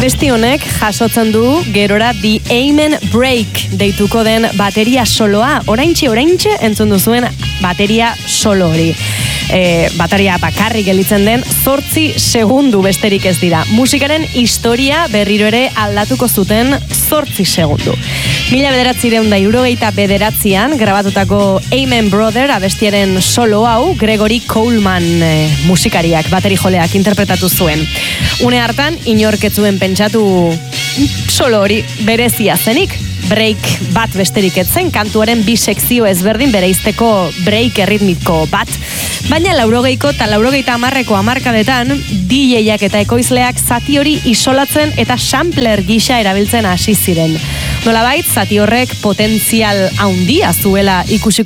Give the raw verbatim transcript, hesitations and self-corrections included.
Abesti honek jasotzen du gerora The Amen Break deituko den bateria soloa, oraintxe oraintxe entzun duzuen bateria solo hori. E, bateria bakarrik gelditzen den zortzi segundu besterik ez dira. Musikaren historia berriro ere aldatuko zuten zortzi segundu. Mila bederatzireun da hirurogeita bederatzian grabatutako Amen Brother abestiaren solo hau Gregory Coleman e, musikariak, bateri joleak interpretatu zuen. Une hartan, inorketzuen pentsatu solo hori berezia zenik. Break bat besterik etzen, kantuaren bi sekzio ezberdin bereizteko break erritmiko bat. Baina laurogeiko eta laurogeita hamarreko hamarkadetan D J-ak eta ekoizleak zati hori isolatzen eta sampler gisa erabiltzen hasi ziren. Nolabait, zati horrek potentzial handia zuela ikusi